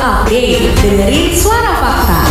Update, dengerin suara fakta.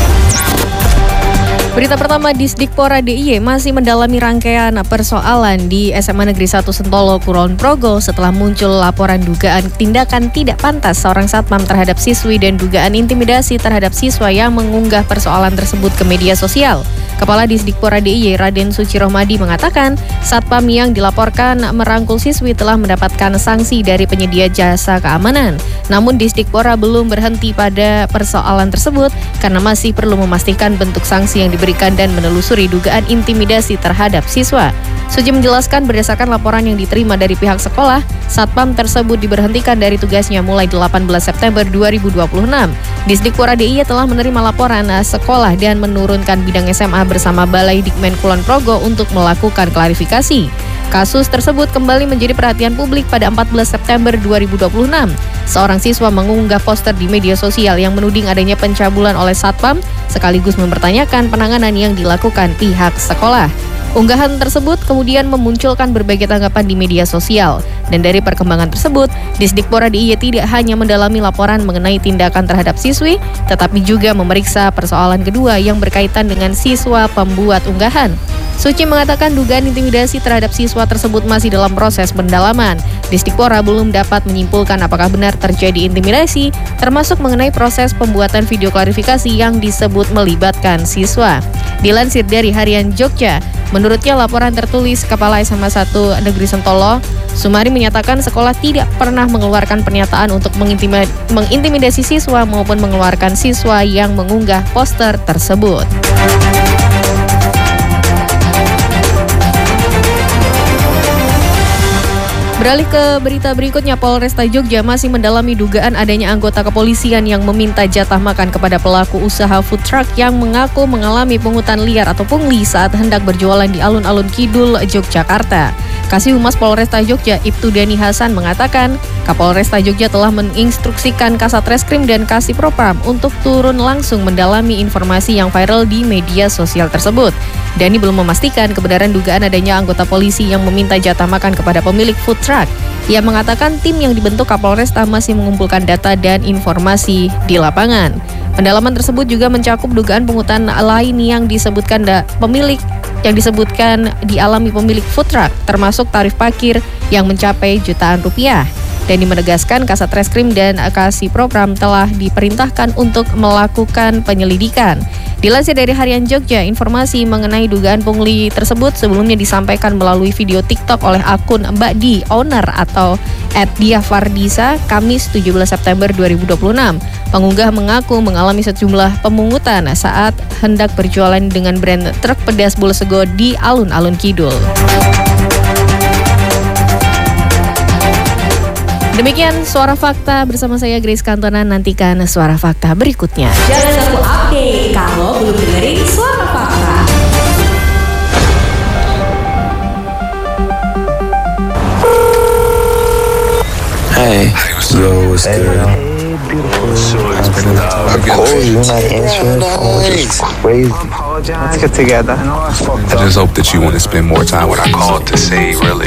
Berita pertama, Disdikpora DIY masih mendalami rangkaian persoalan di SMA Negeri 1 Sentolo, Kulon Progo setelah muncul laporan dugaan tindakan tidak pantas seorang satpam terhadap siswi dan dugaan intimidasi terhadap siswa yang mengunggah persoalan tersebut ke media sosial. Kepala Disdikpora DIY Raden Sucirohmadi mengatakan, satpam yang dilaporkan merangkul siswi telah mendapatkan sanksi dari penyedia jasa keamanan. Namun Disdikpora belum berhenti pada persoalan tersebut karena masih perlu memastikan bentuk sanksi yang diberikan dan menelusuri dugaan intimidasi terhadap siswa. Suci menjelaskan berdasarkan laporan yang diterima dari pihak sekolah, satpam tersebut diberhentikan dari tugasnya mulai 18 September 2026. Disdikpora DIY telah menerima laporan sekolah dan menurunkan bidang SMA bersama Balai Dikmen Kulon Progo untuk melakukan klarifikasi. Kasus tersebut kembali menjadi perhatian publik pada 14 September 2026. Seorang siswa mengunggah poster di media sosial yang menuding adanya pencabulan oleh satpam, sekaligus mempertanyakan penanganan yang dilakukan pihak sekolah. Unggahan tersebut kemudian memunculkan berbagai tanggapan di media sosial. Dan dari perkembangan tersebut, Disdikpora DIY tidak hanya mendalami laporan mengenai tindakan terhadap siswi, tetapi juga memeriksa persoalan kedua yang berkaitan dengan siswa pembuat unggahan. Suci mengatakan dugaan intimidasi terhadap siswa tersebut masih dalam proses pendalaman. Disdikpora belum dapat menyimpulkan apakah benar terjadi intimidasi, termasuk mengenai proses pembuatan video klarifikasi yang disebut melibatkan siswa. Dilansir dari Harian Jogja, menurutnya laporan tertulis Kepala SMA 1 Negeri Sentolo, Sumari menyatakan sekolah tidak pernah mengeluarkan pernyataan untuk mengintimidasi siswa maupun mengeluarkan siswa yang mengunggah poster tersebut. Beralih ke berita berikutnya, Polresta Jogja masih mendalami dugaan adanya anggota kepolisian yang meminta jatah makan kepada pelaku usaha food truck yang mengaku mengalami pungutan liar atau pungli saat hendak berjualan di alun-alun Kidul, Yogyakarta. Kasih Humas Polresta Jogja, Ibtu Dani Hasan mengatakan, Kapolresta Jogja telah menginstruksikan Kasat Reskrim dan Kasih Propam untuk turun langsung mendalami informasi yang viral di media sosial tersebut. Dani belum memastikan kebenaran dugaan adanya anggota polisi yang meminta jatah makan kepada pemilik food truck. Ia mengatakan tim yang dibentuk Kapolresta masih mengumpulkan data dan informasi di lapangan. Pendalaman tersebut juga mencakup dugaan pungutan lain yang disebutkan dialami pemilik food truck, termasuk tarif parkir yang mencapai jutaan rupiah. Dani menegaskan Kasat Reskrim dan Kasih Propam telah diperintahkan untuk melakukan penyelidikan. Dilansir dari Harian Jogja, informasi mengenai dugaan pungli tersebut sebelumnya disampaikan melalui video TikTok oleh akun Mbak Di Owner atau @diafardisa Kamis 17 September 2026. Pengunggah mengaku mengalami sejumlah pemungutan saat hendak berjualan dengan brand truk pedas Bulsego di alun-alun Kidul. Demikian Suara Fakta bersama saya Grace Cantona. Nantikan Suara Fakta berikutnya. Jangan lupa update kalau belum dengerin Suara Fakta. Hey, yo, what's good? Hey, beautiful. I called you, not answering the phone, just crazy. Let's get together. I just hope that you want to spend more time when I called to say, really.